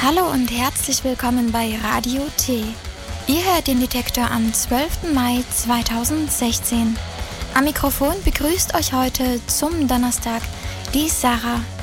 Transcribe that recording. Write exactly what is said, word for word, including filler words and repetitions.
Hallo und herzlich willkommen bei Radio T. Ihr hört den Detektor am zwölften Mai zweitausendsechzehn. Am Mikrofon begrüßt euch heute zum Donnerstag die Sarah.